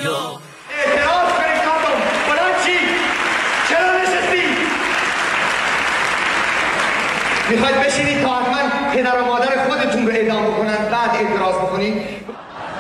اعتراض کنید خانم. بلند چی؟ چرا نشستی؟ میخواید بشینید تا حتما پدر و مادر خودتون رو اعدام بکنن بعد اعتراض بکنید؟